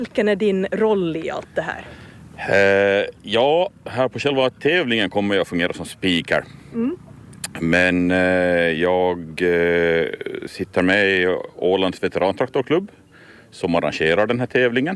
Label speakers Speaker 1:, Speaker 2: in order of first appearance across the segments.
Speaker 1: Vilken är din roll i allt det här?
Speaker 2: Ja, här på själva tävlingen kommer jag fungera som speaker. Men jag sitter med i Ålands veterantraktorklubb som arrangerar den här tävlingen.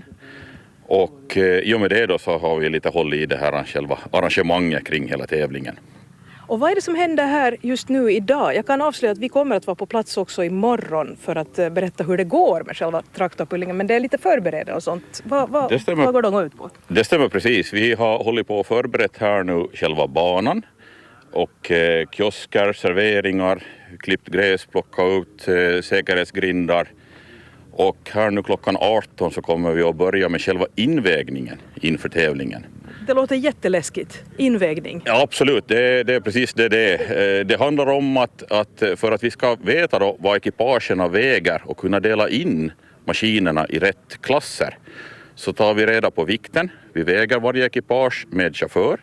Speaker 2: Och i och med det då så har vi lite håll i det här själva arrangemanget kring hela tävlingen.
Speaker 1: Och vad är det som händer här just nu idag? Jag kan avslöja att vi kommer att vara på plats också imorgon för att berätta hur det går med själva traktorpullingen. Men det är lite förberedande och sånt. Vad går de ut på?
Speaker 2: Det stämmer precis. Vi har hållit på och förberett här nu själva banan. Och kiosker, serveringar, klippt gräs, plocka ut säkerhetsgrindar. Och här nu klockan 18 så kommer vi att börja med själva invägningen inför tävlingen.
Speaker 1: Det låter jätteläskigt. Invägning.
Speaker 2: Ja, absolut. Det är precis det. Det handlar om att för att vi ska veta då vad ekipagerna väger och kunna dela in maskinerna i rätt klasser så tar vi reda på vikten. Vi väger varje ekipage med chaufför.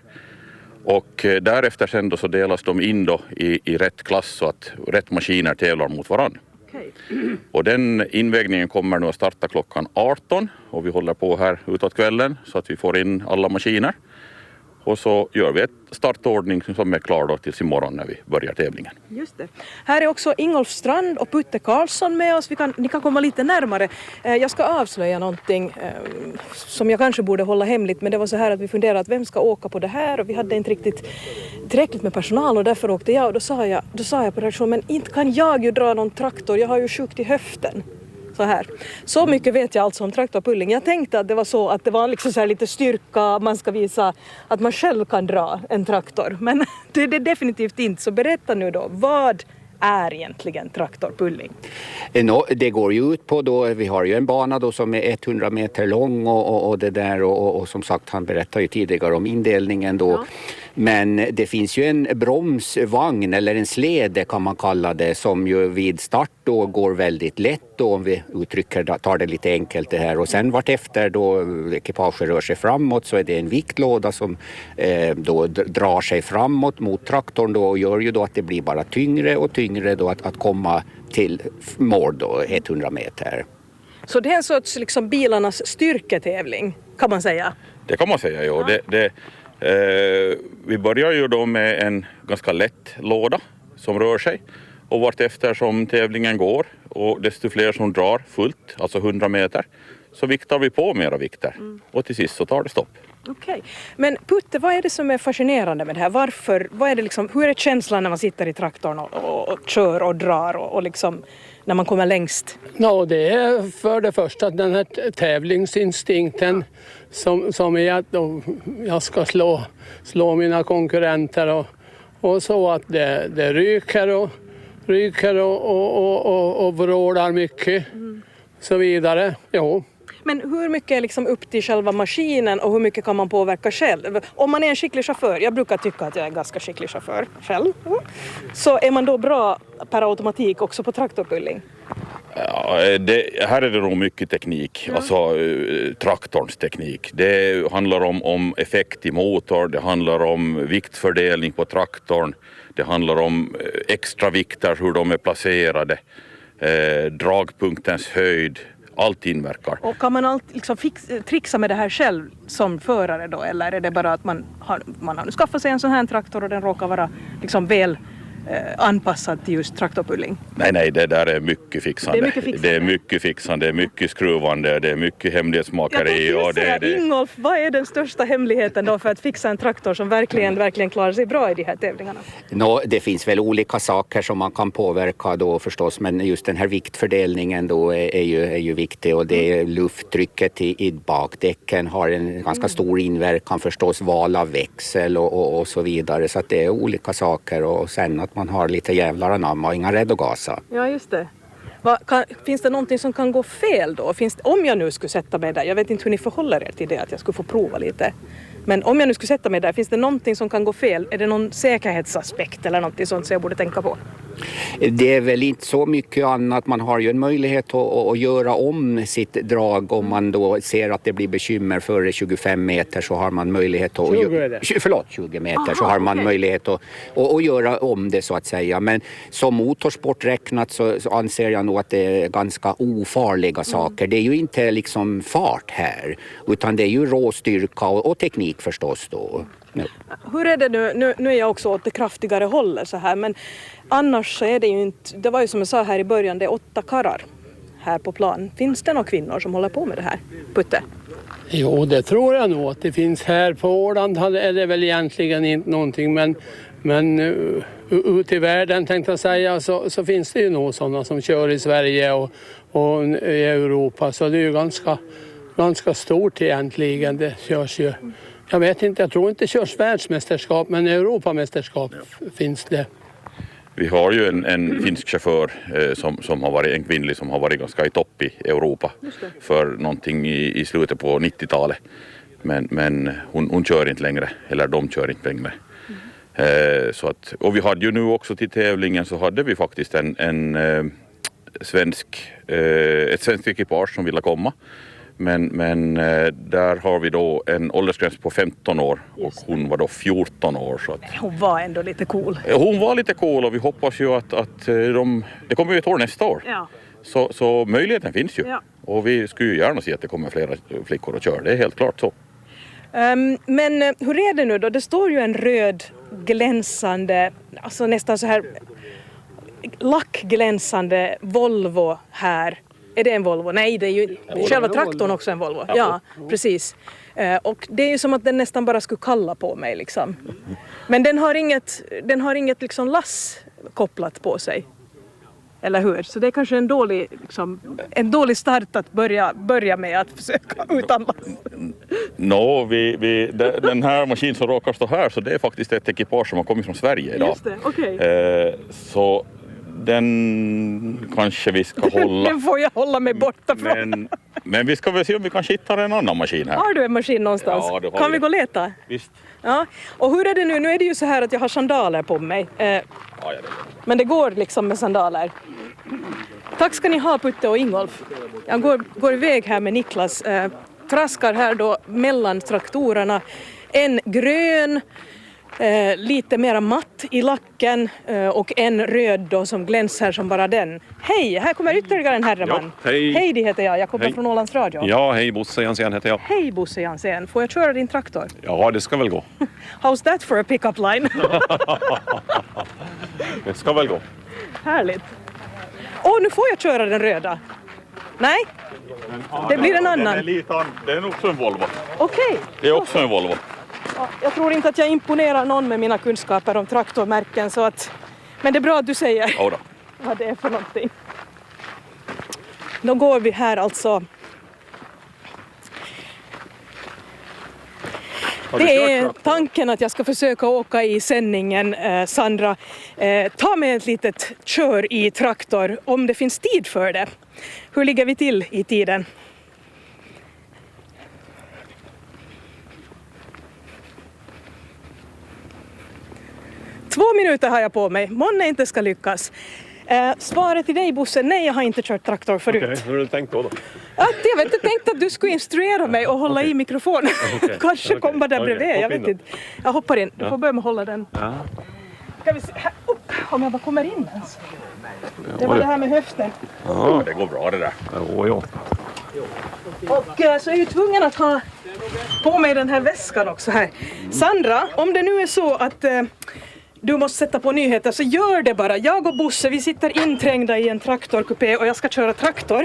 Speaker 2: Och därefter sen då så delas de in då i rätt klass så att rätt maskiner tävlar mot varandra.
Speaker 1: Okay.
Speaker 2: Och den invägningen kommer nu att starta klockan 18 och vi håller på här utåt kvällen så att vi får in alla maskiner. Och så gör vi ett startordning som är klar då tills imorgon när vi börjar tävlingen.
Speaker 1: Just det. Här är också Ingolf Strand och Putte Karlsson med oss. Ni kan komma lite närmare. Jag ska avslöja någonting som jag kanske borde hålla hemligt. Men det var så här att vi funderade att vem ska åka på det här. Och vi hade inte riktigt tillräckligt med personal och därför åkte jag. Och då sa jag på reaktion, men inte kan jag ju dra någon traktor. Jag har ju sjukt i höften. Så här. Så mycket vet jag alltså om traktorpulling. Jag tänkte att det var så att det var liksom så här lite styrka. Man ska visa att man själv kan dra en traktor. Men det är definitivt inte. Så berätta nu då, vad är egentligen traktorpulling?
Speaker 3: Det går ju ut på då, vi har ju en bana då som är 100 meter lång och det där och som sagt han berättade ju tidigare om indelningen då. Ja. Men det finns ju en bromsvagn eller en slede kan man kalla det som ju vid start då går väldigt lätt då om vi tar det lite enkelt det här och sen vartefter då ekipaget rör sig framåt så är det en viktlåda som då drar sig framåt mot traktorn då och gör ju då att det blir bara tyngre och tyngre då att komma till mål då 100 meter.
Speaker 1: Så det är en sorts liksom bilarnas styrketävling kan man säga?
Speaker 2: Det kan man säga, ja. Vi börjar ju då med en ganska lätt låda som rör sig och vartefter som tävlingen går och desto fler som drar fullt, alltså 100 meter, så viktar vi på mera vikter och till sist så tar det stopp.
Speaker 1: Okej. Men Putte, vad är det som är fascinerande med det här? Hur är känslan när man sitter i traktorn och kör och drar och liksom när man kommer längst?
Speaker 4: Ja, det är för det första den här tävlingsinstinkten som är att jag ska slå mina konkurrenter och så att det ryker och vrålar mycket så vidare. Jo.
Speaker 1: Men hur mycket är liksom upp till själva maskinen och hur mycket kan man påverka själv? Om man är en skicklig chaufför, jag brukar tycka att jag är en ganska skicklig chaufför själv, så är man då bra per automatik också på traktorpulling?
Speaker 2: Ja, här är det nog mycket teknik, alltså traktorns teknik. Det handlar om effekt i motor, det handlar om viktfördelning på traktorn, det handlar om extra vikter, hur de är placerade, dragpunktens höjd. Allt inverkar. Och
Speaker 1: kan man liksom trixa med det här själv som förare då? Eller är det bara att man har nu skaffat sig en sån här traktor och den råkar vara liksom väl anpassad till just traktorpulling?
Speaker 2: Nej, det där är mycket fixande. Det är mycket fixande, det är mycket skruvande, det är mycket hemlighetsmakeri.
Speaker 1: Ingolf, vad är den största hemligheten då för att fixa en traktor som verkligen klarar sig bra i de här tävlingarna?
Speaker 3: Det finns väl olika saker som man kan påverka då förstås, men just den här viktfördelningen då är ju viktig och det är lufttrycket i bakdäcken har en ganska stor inverkan förstås, val av växel och så vidare, så att det är olika saker och sen att man har lite jävlar anamma och inga rädd att gasa.
Speaker 1: Ja, just det. Finns det någonting som kan gå fel då? Om jag nu skulle sätta mig där, jag vet inte hur ni förhåller er till det, att jag skulle få prova lite. Men om jag nu skulle sätta mig där, finns det någonting som kan gå fel? Är det någon säkerhetsaspekt eller någonting sånt som jag borde tänka på?
Speaker 3: Det är väl inte så mycket annat. Man har ju en möjlighet att göra om sitt drag om man då ser att det blir bekymmer före 25 meter, så har man möjlighet att 20 meter. Så har man möjlighet att göra om det så att säga. Men som motorsport räknat så anser jag nog att det är ganska ofarliga saker. Det är ju inte liksom fart här, utan det är ju råstyrka och teknik förstås då. Ja.
Speaker 1: Hur är det nu är jag också åt det kraftigare hållet så här, men annars så är det ju inte, det var ju som jag sa här i början, det är 8 karrar här på plan. Finns det några kvinnor som håller på med det här, Putte?
Speaker 4: Jo, det tror jag nog att det finns. Här på Åland är det väl egentligen inte någonting, men ute i världen tänkte jag säga så finns det ju nog sådana som kör i Sverige och i Europa, så det är ju ganska stort egentligen. Det körs ju, jag vet inte, jag tror inte det körs världsmästerskap, men Europamästerskap finns det.
Speaker 2: Vi har ju en finsk chaufför som har varit en kvinnlig som har varit ganska i topp i Europa för någonting i slutet på 90-talet. Men hon kör inte längre, eller de kör inte längre. Så att, och vi hade ju nu också till tävlingen så hade vi faktiskt ett svenskt ekipage som ville komma. Men där har vi då en åldersgräns på 15 år och hon var då 14 år. Så att
Speaker 1: hon var ändå lite cool.
Speaker 2: Hon var lite cool och vi hoppas ju att det kommer ju ett år nästa år. Ja. Så möjligheten finns ju. Ja. Och vi skulle ju gärna se att det kommer flera flickor att köra, det är helt klart så.
Speaker 1: Men hur är det nu då? Det står ju en röd glänsande, alltså nästan så här lackglänsande Volvo här. Är det en Volvo? Nej, det är ju själva traktorn också en Volvo. Ja, precis. Och det är ju som att den nästan bara skulle kalla på mig liksom. Men den har inget liksom lass kopplat på sig. Eller hur? Så det är kanske en dålig start att börja med att försöka utan lass.
Speaker 2: Den här maskinen som råkar stå här, så det är faktiskt ett ekipage som har kommit från Sverige idag.
Speaker 1: Just det, okej.
Speaker 2: Så den kanske vi ska hålla.
Speaker 1: Den får jag hålla mig borta från.
Speaker 2: Men vi ska väl se om vi kan hitta en annan maskin här.
Speaker 1: Har du en maskin någonstans?
Speaker 2: Ja,
Speaker 1: kan vi gå och leta?
Speaker 2: Visst.
Speaker 1: Ja. Och hur är det nu? Nu är det ju så här att jag har sandaler på mig. Men det går liksom med sandaler. Tack ska ni ha, Putte och Ingolf. Jag går iväg här med Niklas. Traskar här då mellan traktorerna. En grön, lite mera matt i lacken och en röd då som glänser som bara den. Hej, här kommer ytterligare en herreman.
Speaker 5: Ja, hej.
Speaker 1: Heidi heter jag kommer från Ålands Radio.
Speaker 5: Ja, hej, Bosse Jansén heter jag.
Speaker 1: Hej Bosse Jansén, får jag köra din traktor?
Speaker 5: Ja, det ska väl gå.
Speaker 1: How's that for a pick-up line?
Speaker 5: Det ska väl gå.
Speaker 1: Härligt. Nu får jag köra den röda. Nej, det blir en annan.
Speaker 2: Det är också en Volvo.
Speaker 1: Okej.
Speaker 2: Det är också en Volvo.
Speaker 1: Ja, jag tror inte att jag imponerar någon med mina kunskaper om traktormärken, så att, men det är bra att du säger vad det är för någonting. Då går vi här alltså. Det är tanken att jag ska försöka åka i sändningen, Sandra. Ta med ett litet kör i traktor om det finns tid för det. Hur ligger vi till i tiden? Två minuter har jag på mig. Månne inte ska lyckas. Svaret till dig, Bosse, nej, jag har inte kört traktor förut.
Speaker 5: Okej, hur har du tänkt då?
Speaker 1: Jag vet inte, tänkt att du skulle instruera mig och hålla i mikrofonen. Kanske komma där bredvid, jag vet inte. Jag hoppar in, du får börja med att hålla den. Ja. Ska vi se, här, om jag bara kommer in ens. Det var det här med höften.
Speaker 2: Ja, det går bra det där.
Speaker 5: Ja.
Speaker 1: Och så är jag ju tvungen att ha på mig den här väskan också här. Sandra, om det nu är så att du måste sätta på nyheter, så gör det bara. Jag och Bosse, vi sitter inträngda i en traktorkupé och jag ska köra traktor.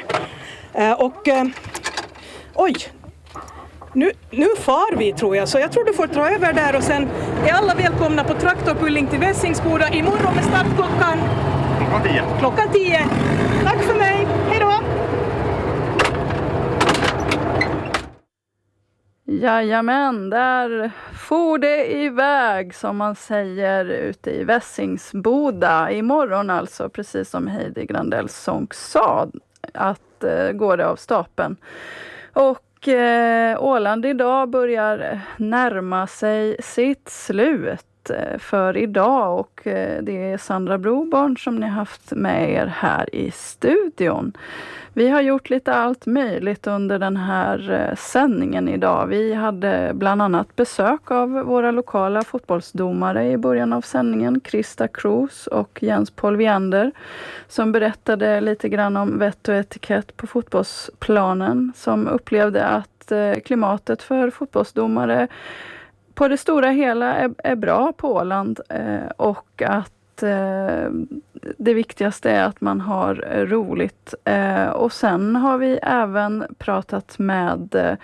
Speaker 1: Oj, nu far vi tror jag, så jag tror du får dra över där och sen är alla välkomna på traktorpulling till Vässingsboda imorgon med start klockan 10. Tack för mig, hej då!
Speaker 6: Jajamän, där får det iväg som man säger ute i Vässingsboda. Imorgon alltså, precis som Heidi Grandells sång sa, att går det av stapeln. Och Åland idag börjar närma sig sitt slut. för idag och det är Sandra Broborn som ni haft med er här i studion. Vi har gjort lite allt möjligt under den här sändningen idag. Vi hade bland annat besök av våra lokala fotbollsdomare i början av sändningen, Krista Cruz och Jens Paul Viander, som berättade lite grann om vett och etikett på fotbollsplanen, som upplevde att klimatet för fotbollsdomare på det stora hela är bra på Åland och att det viktigaste är att man har roligt. Och sen har vi även pratat med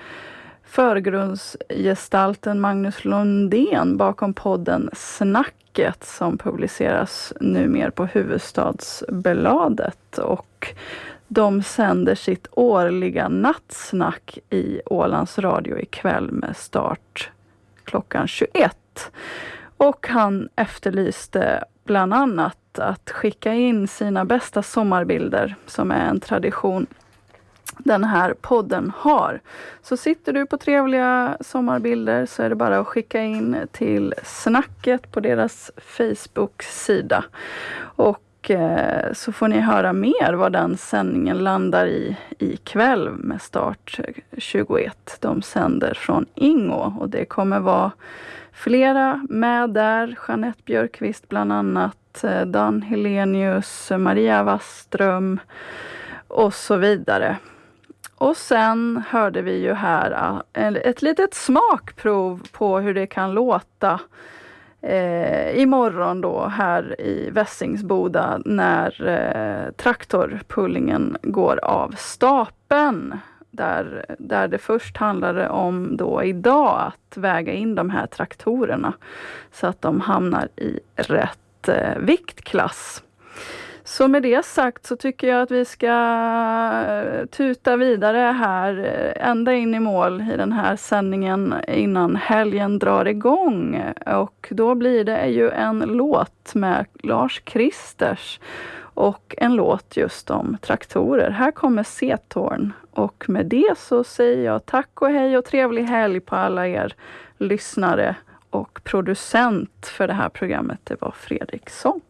Speaker 6: förgrundsgestalten Magnus Lundén bakom podden Snacket som publiceras numera på Huvudstadsbladet, och de sänder sitt årliga nattsnack i Ålands Radio ikväll med start klockan 21. Och han efterlyste bland annat att skicka in sina bästa sommarbilder, som är en tradition den här podden har. Så sitter du på trevliga sommarbilder så är det bara att skicka in till Snacket på deras Facebook-sida. Och så får ni höra mer vad den sändningen landar i kväll med start 21. De sänder från Ingå och det kommer vara flera med där. Jeanette Björkqvist bland annat, Dan Helenius, Maria Waström och så vidare. Och sen hörde vi ju här ett litet smakprov på hur det kan låta imorgon då här i Vässingsboda när traktorpullingen går av stapeln. Där det först handlade om då idag att väga in de här traktorerna så att de hamnar i rätt viktklass. Så med det sagt så tycker jag att vi ska tuta vidare här ända in i mål i den här sändningen innan helgen drar igång. Och då blir det ju en låt med Lars Kristers och en låt just om traktorer. Här kommer Setorn. Och med det så säger jag tack och hej och trevlig helg på alla er lyssnare, och producent för det här programmet det var Fredrik Sonck.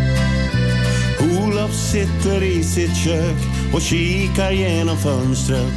Speaker 7: Olof sitter i sitt kök och kikar genom fönstret